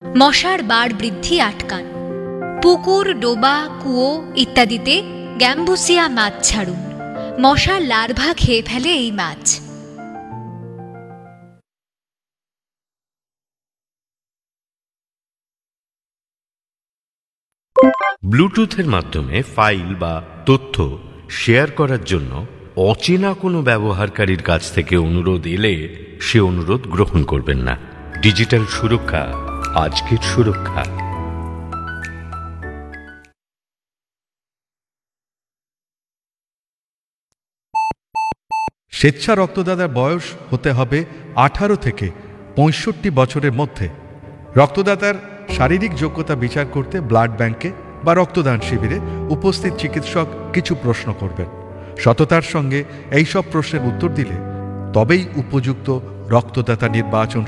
মশার বাড় বৃদ্ধি আটকান। পুকুর, ডোবা, কুয়ো ইত্যাদিতে গ্যাম্বুসিয়া মাছ ছাড়ুন। মশার লার্ভা খেয়ে ফেলে এই মাছ। ব্লুটুথের মাধ্যমে ফাইল বা তথ্য শেয়ার করার জন্য অচেনা কোনো ব্যবহারকারীর কাছ থেকে অনুরোধ এলে সে অনুরোধ গ্রহণ করবেন না। ডিজিটাল সুরক্ষা আজকের সুরক্ষা। স্বেচ্ছা রক্তদাতার বয়স হতে হবে 18 থেকে 65 বছরের মধ্যে। রক্তদাতার শারীরিক যোগ্যতা বিচার করতে ব্লাড ব্যাংকে বা রক্তদান শিবিরে উপস্থিত চিকিৎসক কিছু প্রশ্ন করবেন। সততার সঙ্গে এই সব প্রশ্নের উত্তর দিলে তবেই উপযুক্ত রক্তদাতা নির্বাচন